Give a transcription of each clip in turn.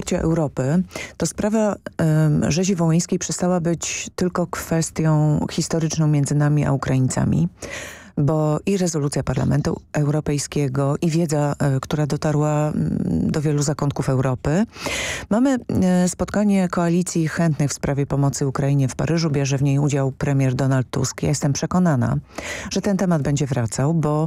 konstrukcie Europy, to sprawa rzezi wołyńskiej przestała być tylko kwestią historyczną między nami a Ukraińcami, bo i rezolucja Parlamentu Europejskiego, i wiedza, która dotarła do wielu zakątków Europy. Mamy spotkanie koalicji chętnych w sprawie pomocy Ukrainie w Paryżu. Bierze w niej udział premier Donald Tusk. Ja jestem przekonana, że ten temat będzie wracał, bo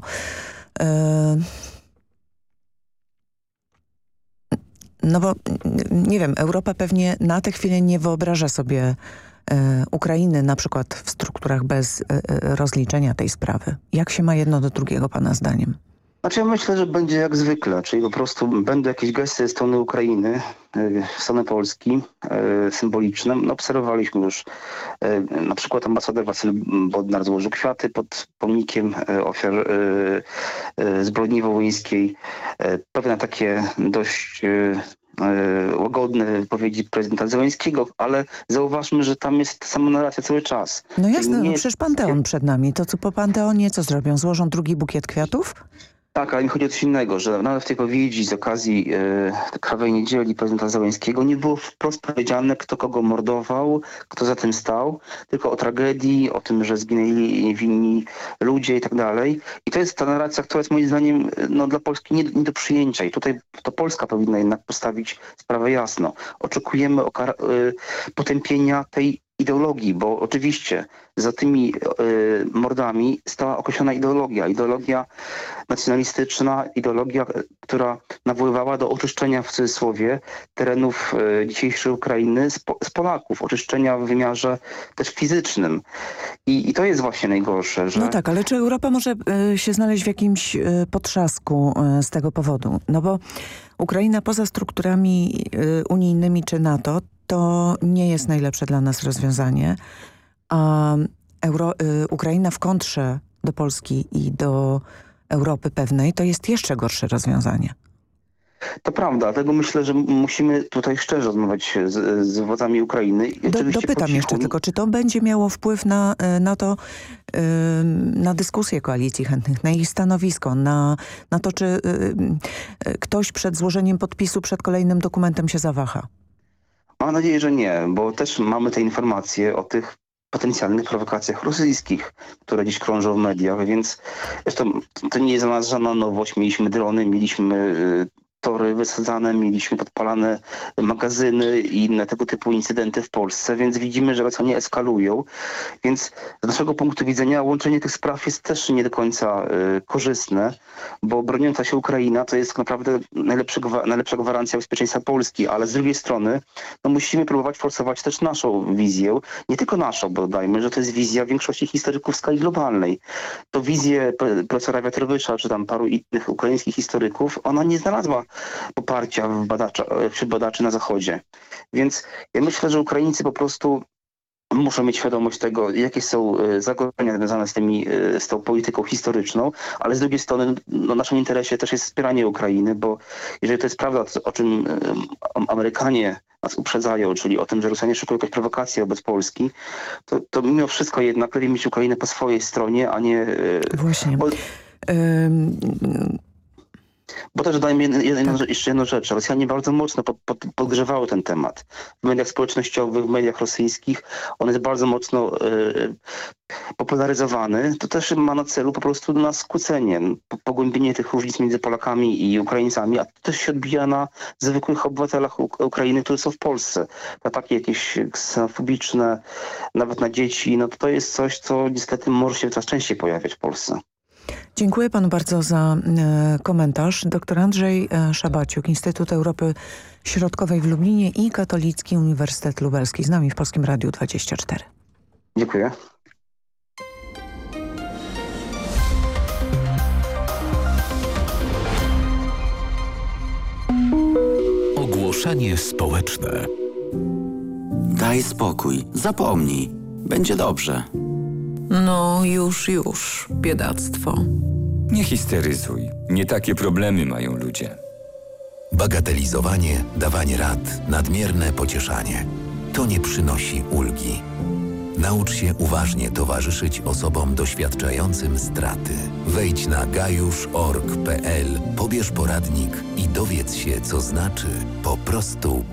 no bo, nie wiem, Europa pewnie na tę chwilę nie wyobraża sobie Ukrainy na przykład w strukturach bez rozliczenia tej sprawy. Jak się ma jedno do drugiego pana zdaniem? Znaczy ja myślę, że będzie jak zwykle, czyli po prostu będą jakieś gesty ze strony Ukrainy, w stronę Polski, symboliczne. No, obserwowaliśmy już na przykład ambasador Wasyl Bodnar złożył kwiaty pod pomnikiem ofiar zbrodni wołyńskiej. Pewne takie dość łagodne wypowiedzi prezydenta Zełenskiego, ale zauważmy, że tam jest sama narracja cały czas. No jasne, no przecież Panteon przed nami. To co po Panteonie, co zrobią? Złożą drugi bukiet kwiatów? Tak, ale mi chodzi o coś innego, że nawet w tej powiedzi z okazji Krwawej Niedzieli prezydenta Zełenskiego nie było wprost powiedziane, kto kogo mordował, kto za tym stał, tylko o tragedii, o tym, że zginęli niewinni ludzie i tak dalej. I to jest ta narracja, która jest moim zdaniem dla Polski nie do przyjęcia. I tutaj to Polska powinna jednak postawić sprawę jasno. Oczekujemy potępienia tej ideologii, bo oczywiście za tymi mordami stała określona ideologia nacjonalistyczna, ideologia, która nawoływała do oczyszczenia w cudzysłowie terenów dzisiejszej Ukrainy z Polaków, oczyszczenia w wymiarze też fizycznym. I to jest właśnie najgorsze, że... No tak, ale czy Europa może się znaleźć w jakimś potrzasku z tego powodu? No bo Ukraina poza strukturami unijnymi czy NATO to nie jest najlepsze dla nas rozwiązanie, a Ukraina w kontrze do Polski i do Europy pewnej to jest jeszcze gorsze rozwiązanie. To prawda, dlatego myślę, że musimy tutaj szczerze rozmawiać z władzami Ukrainy. Dopytam jeszcze tylko, czy to będzie miało wpływ na to, na dyskusję koalicji chętnych, na ich stanowisko, na to, czy ktoś przed złożeniem podpisu, przed kolejnym dokumentem się zawaha? Mam nadzieję, że nie, bo też mamy te informacje o tych potencjalnych prowokacjach rosyjskich, które dziś krążą w mediach, więc zresztą to nie jest dla nas żadna nowość. Mieliśmy drony, mieliśmy tory wysadzane, mieliśmy podpalane magazyny i inne tego typu incydenty w Polsce, więc widzimy, że Rosjanie eskalują. Więc z naszego punktu widzenia łączenie tych spraw jest też nie do końca korzystne, bo broniąca się Ukraina to jest tak naprawdę najlepsza gwarancja bezpieczeństwa Polski, ale z drugiej strony musimy próbować forsować też naszą wizję, nie tylko naszą, bo dodajmy, że to jest wizja większości historyków w skali globalnej. To wizję profesora Wiatrowicza, czy tam paru innych ukraińskich historyków, ona nie znalazła poparcia wśród badaczy na Zachodzie. Więc ja myślę, że Ukraińcy po prostu muszą mieć świadomość tego, jakie są zagrożenia związane z tą polityką historyczną, ale z drugiej strony w naszym interesie też jest wspieranie Ukrainy, bo jeżeli to jest prawda, o czym Amerykanie nas uprzedzają, czyli o tym, że Rosjanie szykują jakąś prowokację wobec Polski, to mimo wszystko jednak lepiej mieć Ukrainę po swojej stronie, a nie... Właśnie. Bo też dodajmy jeszcze jedną rzecz. Rosjanie bardzo mocno podgrzewały ten temat. W mediach społecznościowych, w mediach rosyjskich on jest bardzo mocno popularyzowany. To też ma na celu po prostu na skłócenie, pogłębienie tych różnic między Polakami i Ukraińcami, a to też się odbija na zwykłych obywatelach Ukrainy, którzy są w Polsce. Ataki jakieś ksenofobiczne, nawet na dzieci, to jest coś, co niestety może się coraz częściej pojawiać w Polsce. Dziękuję panu bardzo za komentarz. Dr Andrzej Szabaciuk, Instytut Europy Środkowej w Lublinie i Katolicki Uniwersytet Lubelski. Z nami w Polskim Radiu 24. Dziękuję. Ogłoszenie społeczne. Daj spokój, zapomnij. Będzie dobrze. No już, biedactwo. Nie histeryzuj. Nie takie problemy mają ludzie. Bagatelizowanie, dawanie rad, nadmierne pocieszanie. To nie przynosi ulgi. Naucz się uważnie towarzyszyć osobom doświadczającym straty. Wejdź na gajusz.org.pl, pobierz poradnik i dowiedz się, co znaczy po prostu